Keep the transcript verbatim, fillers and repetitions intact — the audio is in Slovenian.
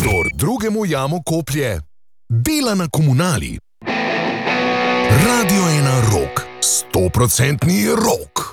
Kdor drugemu jamo koplje, dela na komunali. Radio ena Rock, stoprocentni rock.